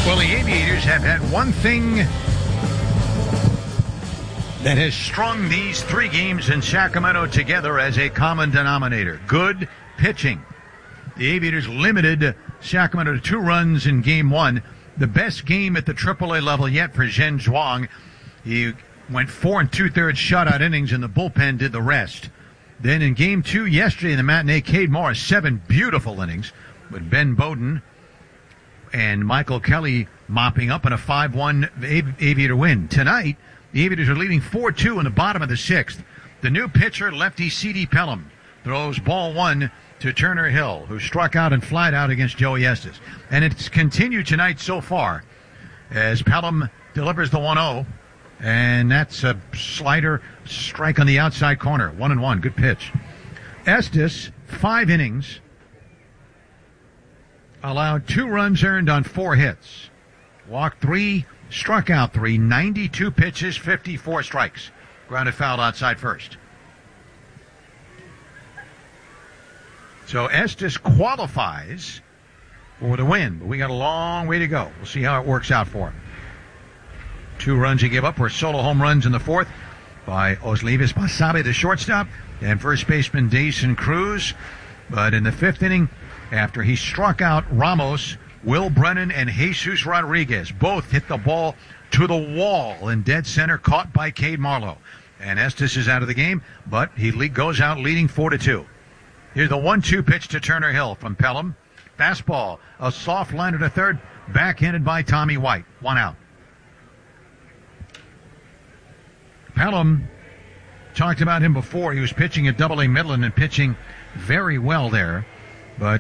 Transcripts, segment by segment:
Well, the Aviators have had one thing that has strung these three games in Sacramento together as a common denominator: good pitching. The Aviators limited Sacramento to 2 runs in Game 1. The best game at the AAA level yet for Zhen Zhuang. He went 4 2/3 shutout innings, and the bullpen did the rest. Then in Game 2 yesterday in the matinee, Cade Morris, 7 beautiful innings, with Ben Bowden and Michael Kelly mopping up in a 5-1 Aviator win. Tonight, the Aviators are leading 4-2 in the bottom of the 6th. The new pitcher, lefty C.D. Pelham, throws ball 1 to Turner Hill, who struck out and flied out against Joey Estes. And it's continued tonight so far as Pelham delivers the 1-0. And that's a slider strike on the outside corner. 1-1. Good pitch. Estes, 5 innings, allowed 2 runs earned on 4 hits. Walked 3, struck out 3, 92 pitches, 54 strikes. Grounded foul outside first. So Estes qualifies for the win, but we got a long way to go. We'll see how it works out for him. 2 runs he gave up were solo home runs in the 4th by Osleivis Basabe, the shortstop, and first baseman Dason Cruz. But in the 5th inning, after he struck out Ramos, Will Brennan and Jesus Rodriguez both hit the ball to the wall in dead center, caught by Cade Marlowe. And Estes is out of the game, but he goes out leading 4-2. Here's the 1-2 pitch to Turner Hill from Pelham. Fastball, a soft liner to third, backhanded by Tommy White. 1 out. Pelham, talked about him before. He was pitching at AA Midland and pitching very well there. But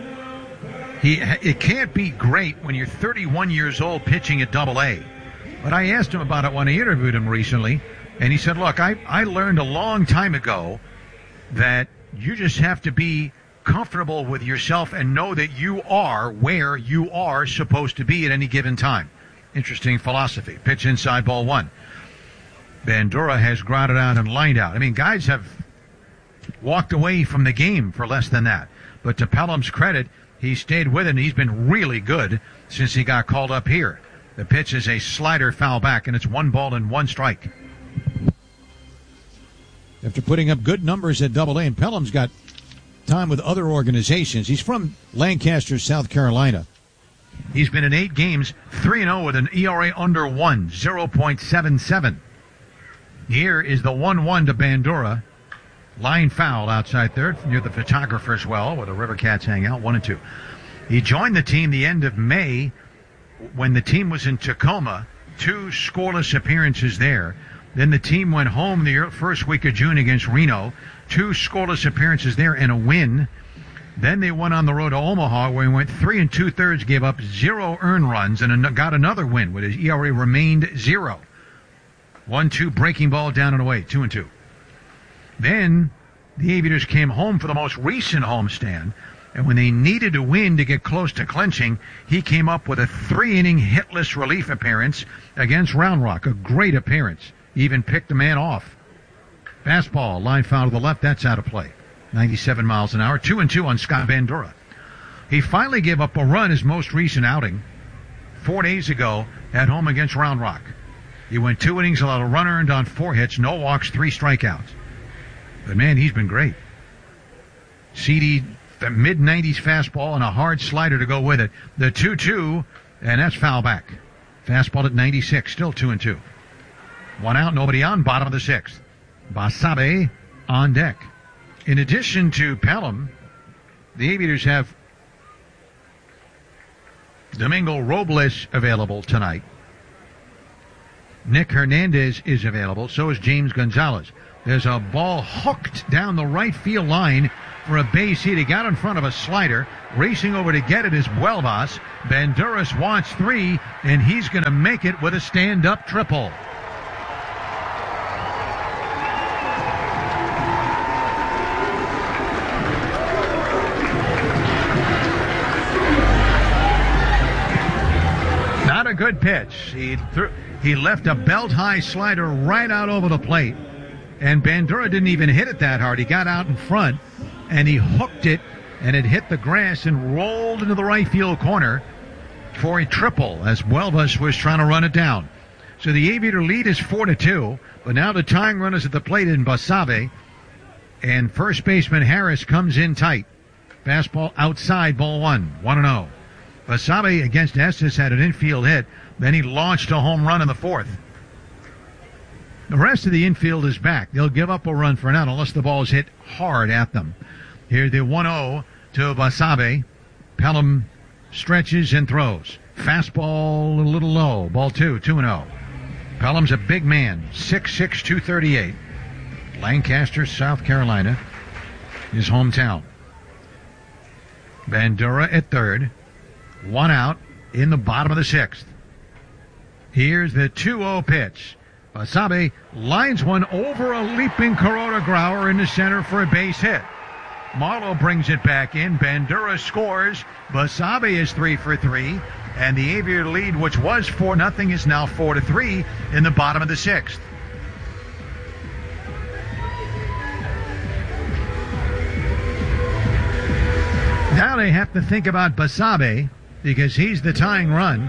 it can't be great when you're 31 years old pitching at AA. But I asked him about it when I interviewed him recently, and he said, look, I learned a long time ago that you just have to be comfortable with yourself and know that you are where you are supposed to be at any given time. Interesting philosophy. Pitch inside, ball 1. Bandura has grounded out and lined out. I mean, guys have walked away from the game for less than that. But to Pelham's credit, he stayed with it, and he's been really good since he got called up here. The pitch is a slider foul back, and it's 1 ball and 1 strike. After putting up good numbers at AA, and Pelham's got time with other organizations. He's from Lancaster, South Carolina. He's been in 8 games, 3-0 with an ERA under 1, 0.77. Here is the 1-1 to Bandura. Line foul outside third near the photographer's well where the River Cats hang out, 1-2. He joined the team the end of May when the team was in Tacoma. 2 scoreless appearances there. Then the team went home the first week of June against Reno. 2 scoreless appearances there and a win. Then they went on the road to Omaha where he went 3 2/3, gave up 0 earned runs, and got another win with his ERA remained 0. 1-2 breaking ball down and away, 2-2. Then the Aviators came home for the most recent homestand, and when they needed a win to get close to clinching, he came up with a 3-inning hitless relief appearance against Round Rock. A great appearance. He even picked a man off. Fastball, line foul to the left, that's out of play. 97 miles an hour, 2-2 on Scott Bandura. He finally gave up a run his most recent outing 4 days ago at home against Round Rock. He went 2 innings, allowed a run earned on 4 hits, no walks, 3 strikeouts. But, man, he's been great. CD, the mid-90s fastball and a hard slider to go with it. The 2-2, and that's foul back. Fastball at 96, still 2-2. 1 out, nobody on, bottom of the 6th. Basabe on deck. In addition to Pelham, the Aviators have Domingo Robles available tonight. Nick Hernandez is available. So is James Gonzalez. There's a ball hooked down the right field line for a base hit. He got in front of a slider. Racing over to get it is Buelvas. Banduras wants 3, and he's going to make it with a stand-up triple. Not a good pitch. He left a belt-high slider right out over the plate, and Bandura didn't even hit it that hard. He got out in front, and he hooked it, and it hit the grass and rolled into the right field corner. for a triple as Huelvas was trying to run it down. So the Aviator lead is 4-2, but now the tying run is at the plate in Basabe, and first baseman Harris comes in tight. Fastball outside, ball 1-0. Basabe against Estes had an infield hit, then he launched a home run in the fourth. The rest of the infield is back. They'll give up a run for now unless the ball is hit hard at them. Here the 1-0 to Basabe. Pelham stretches and throws. Fastball a little low. Ball 2-0. Pelham's a big man, 6'6", 238. Lancaster, South Carolina, his hometown. Bandura at third. One out in the bottom of the sixth. Here's the 2-0 pitch. Basabe lines one over a leaping Kuroda Grauer in the center for a base hit. Marlowe brings it back in. Bandura scores. Basabe is 3 for 3. And the Aviator lead, which was 4-0, is now 4-3 in the bottom of the sixth. Now they have to think about Basabe because he's the tying run.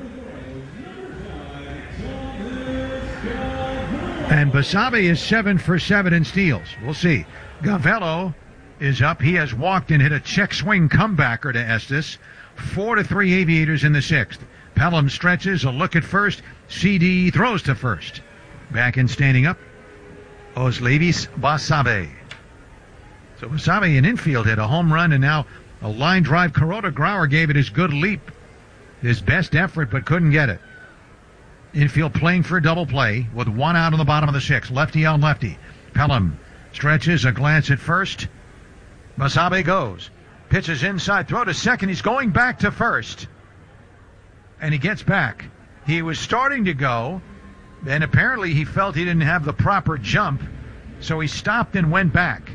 And Basabe is 7 for 7 in steals. We'll see. Gavello is up. He has walked and hit a check swing comebacker to Estes. 4-3 Aviators in the sixth. Pelham stretches, a look at first. CD throws to first. Back and standing up, Oslevis Basabe. So Basabe, an infield hit, a home run, and now a line drive. Kuroda Grauer gave it his good leap, his best effort, but couldn't get it. Infield playing for a double play with one out on the bottom of the sixth. Lefty on lefty. Pelham stretches, a glance at first. Basabe goes. Pitches inside, throw to second. He's going back to first. And he gets back. He was starting to go, and apparently he felt he didn't have the proper jump, so he stopped and went back.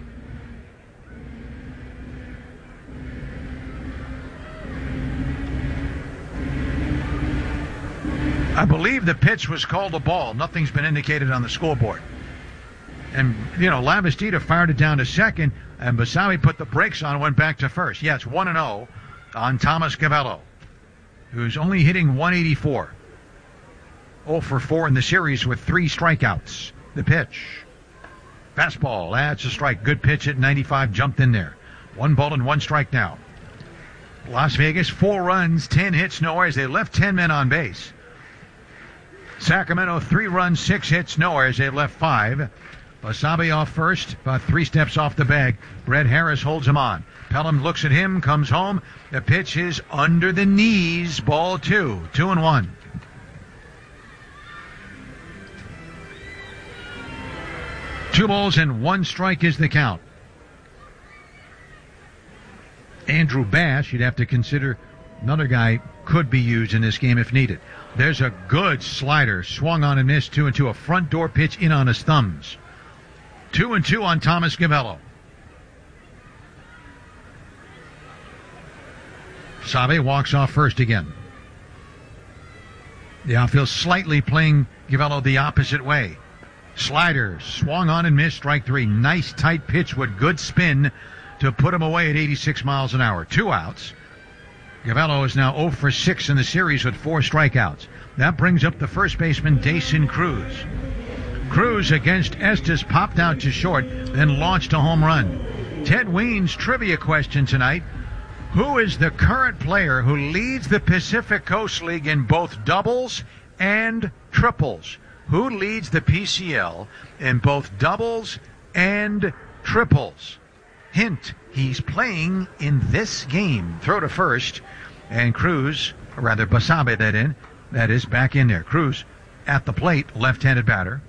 I believe the pitch was called a ball. Nothing's been indicated on the scoreboard. And, Lavastida fired it down to second, and Basabe put the brakes on and went back to first. Yeah, it's 1-0 on Thomas Gavello, who's only hitting 184. 0 for 4 in the series with 3 strikeouts. The pitch. Fastball, that's a strike. Good pitch at 95, jumped in there. 1 ball and 1 strike now. Las Vegas, 4 runs, 10 hits, no errors. They left 10 men on base. Sacramento, 3 runs, 6 hits, no errors. They left 5. Basabe off first, about 3 steps off the bag. Red Harris holds him on. Pelham looks at him, comes home. The pitch is under the knees. Ball 2, 2-1. Two balls and 1 strike is the count. Andrew Bass, you'd have to consider another guy could be used in this game if needed. There's a good slider, swung on and missed, 2-2, a front door pitch in on his thumbs. 2-2 on Thomas Gavello. Sabe walks off first again. The outfield slightly playing Gavello the opposite way. Slider, swung on and missed, strike 3. Nice tight pitch with good spin to put him away at 86 miles an hour. 2 outs. Gavello is now 0 for 6 in the series with 4 strikeouts. That brings up the first baseman, Dason Cruz. Cruz against Estes popped out to short, then launched a home run. Ted Weens' trivia question tonight. Who is the current player who leads the Pacific Coast League in both doubles and triples? Who leads the PCL in both doubles and triples? Hint, he's playing in this game. Throw to first, and Cruz, or rather Basabe that is back in there. Cruz at the plate, left-handed batter.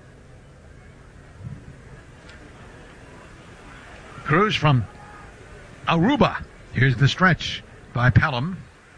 Cruz from Aruba. Here's the stretch by Pelham.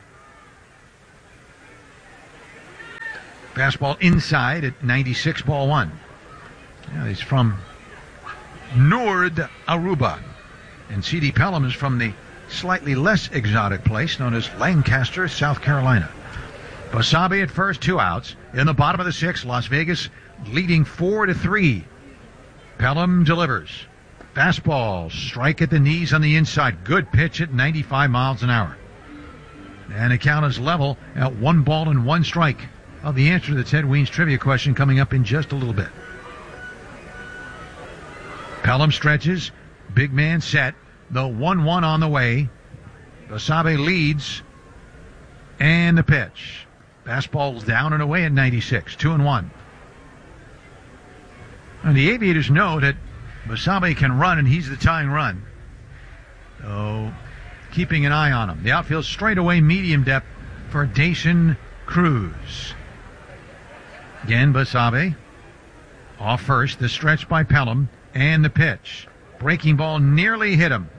Fastball inside at 96, ball 1. Yeah, he's from Nord, Aruba. And C.D. Pelham is from the slightly less exotic place known as Lancaster, South Carolina. Basabe at first, 2 outs. In the bottom of the 6th, Las Vegas leading 4-3. Pelham delivers. Fastball, strike at the knees on the inside. Good pitch at 95 miles an hour. And the count is level at 1-1 strike. Well, the answer to the Ted Weens trivia question coming up in just a little bit. Pelham stretches. Big man set. The 1-1 on the way. Basabe leads. And the pitch. Fastball down and away at 96. 2-1. And the Aviators know that Basabe can run, and he's the tying run. So, keeping an eye on him. The outfield straight away, medium depth for Dacian Cruz. Again, Basabe off first. The stretch by Pelham, and the pitch. Breaking ball nearly hit him.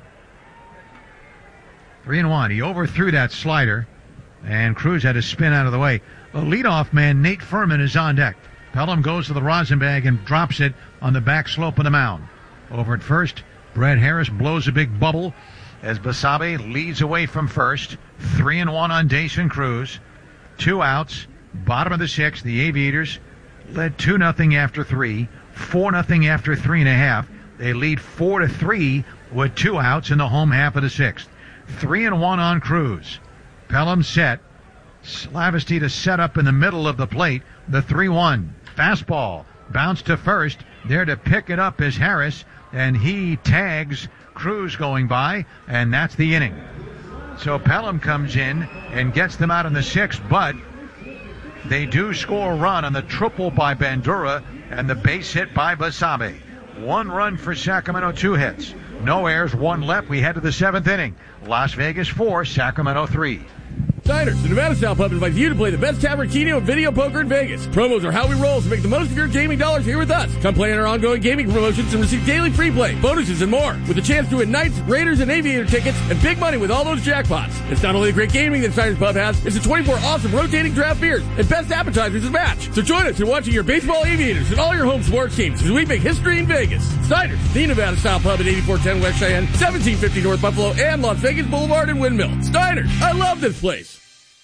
3-1. He overthrew that slider, and Cruz had to spin out of the way. The leadoff man, Nate Furman, is on deck. Pelham goes to the rosin bag and drops it on the back slope of the mound. Over at first, Brett Harris blows a big bubble as Basabe leads away from first. 3-1 on Dacian Cruz. 2 outs. Bottom of the 6th, the Aviators led 2-0 after 3, 4-0 after 3.5. They lead 4-3 with 2 outs in the home half of the 6th. 3-1 on Cruz. Pelham set. Slavesty to set up in the middle of the plate. The 3-1. Fastball. Bounce to first. There to pick it up is Harris. And he tags Cruz going by. And that's the inning. So Pelham comes in and gets them out in the 6th. But they do score a run on the triple by Bandura and the base hit by Basabe. 1 run for Sacramento, 2 hits. No errors, 1 left. We head to the 7th inning. Las Vegas 4, Sacramento 3. Diners, the Nevada Style Pub invites you to play the best tavern, keno, and video poker in Vegas. Promos are how we roll, so make the most of your gaming dollars here with us. Come play in our ongoing gaming promotions and receive daily free play, bonuses, and more. With a chance to win Knights, Raiders, and Aviator tickets, and big money with all those jackpots. It's not only the great gaming that Diners Pub has, it's the 24 awesome rotating draft beers and best appetizers to match. So join us in watching your baseball Aviators and all your home sports teams as we make history in Vegas. Diners, the Nevada Style Pub at 8410 West Cheyenne, 1750 North Buffalo, and Las Vegas Boulevard and Windmill. Diners, I love this place.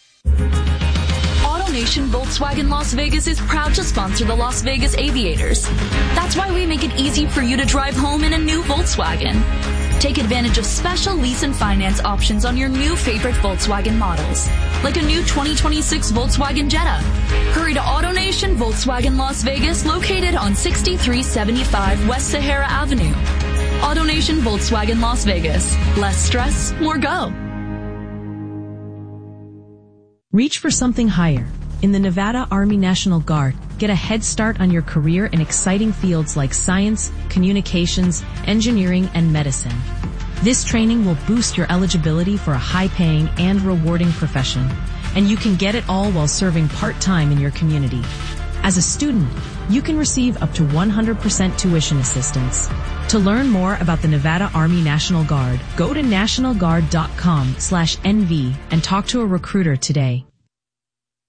AutoNation Volkswagen Las Vegas is proud to sponsor the Las Vegas Aviators. That's why we make it easy for you to drive home in a new Volkswagen. Take advantage of special lease and finance options on your new favorite Volkswagen models, like a new 2026 Volkswagen Jetta. Hurry to AutoNation Volkswagen Las Vegas, located on 6375 West Sahara Avenue. AutoNation Volkswagen Las Vegas. Less stress, more go. Reach for something higher. In the Nevada Army National Guard, get a head start on your career in exciting fields like science, communications, engineering, and medicine. This training will boost your eligibility for a high-paying and rewarding profession, and you can get it all while serving part-time in your community. As a student, you can receive up to 100% tuition assistance. To learn more about the Nevada Army National Guard, go to nationalguard.com/NV and talk to a recruiter today.